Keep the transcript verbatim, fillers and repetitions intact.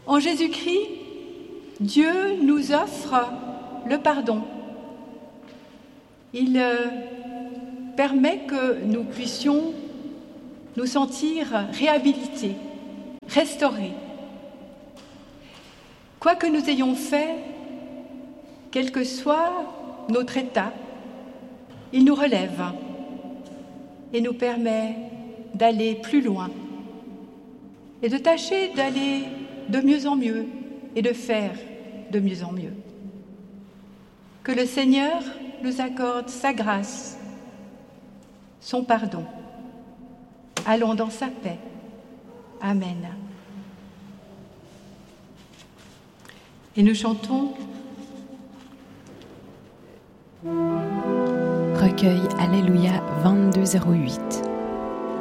En Jésus-Christ, Dieu nous offre le pardon. Il permet que nous puissions nous sentir réhabilités, restaurés. Quoi que nous ayons fait, quel que soit notre état, il nous relève et nous permet d'aller plus loin et de tâcher d'aller de mieux en mieux et de faire de mieux en mieux. Que le Seigneur nous accorde sa grâce, son pardon. Allons dans sa paix. Amen. Et nous chantons Recueil Alléluia vingt-deux zéro huit.